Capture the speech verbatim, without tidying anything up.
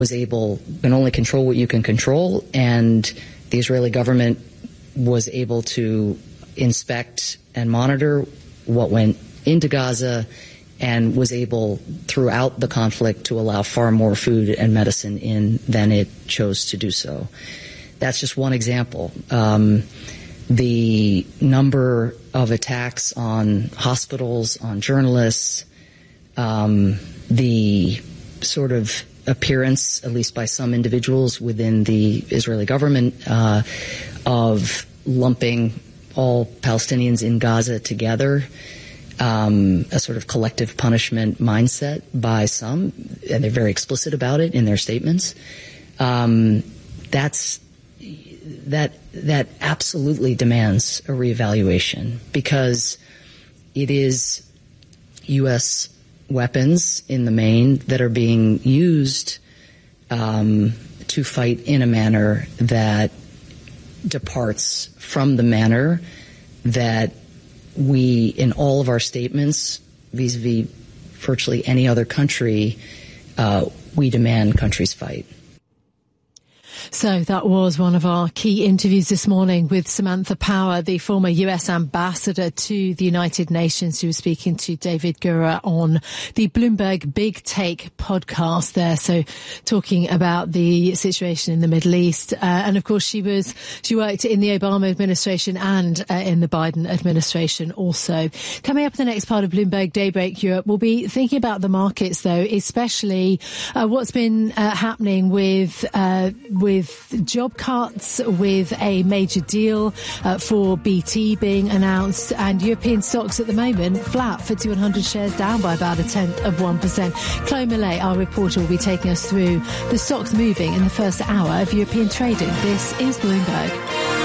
was able, can only control what you can control, and the Israeli government was able to inspect and monitor what went into Gaza and was able throughout the conflict to allow far more food and medicine in than it chose to do so. That's just one example. Um, the number of attacks on hospitals, on journalists, um, the sort of appearance, at least by some individuals within the Israeli government, uh, of lumping all Palestinians in Gaza together, um, a sort of collective punishment mindset by some, and they're very explicit about it in their statements. Um, that's that that absolutely demands a reevaluation, because it is U S weapons in the main that are being used um, to fight in a manner that departs from the manner that we, in all of our statements vis-a-vis virtually any other country, uh, we demand countries fight. So that was one of our key interviews this morning with Samantha Power, the former U S ambassador to the United Nations, who was speaking to David Gura on the Bloomberg Big Take podcast there. So talking about the situation in the Middle East. Uh, and of course, she was, she worked in the Obama administration and uh, in the Biden administration also. Coming up in the next part of Bloomberg Daybreak Europe, we'll be thinking about the markets though, especially uh, what's been uh, happening with, uh, with with job cuts, with a major deal uh, for B T being announced, and European stocks at the moment flat. F T S E one hundred shares down by about a tenth of one percent. Chloe Millet, our reporter, will be taking us through the stocks moving in the first hour of European trading. This is Bloomberg.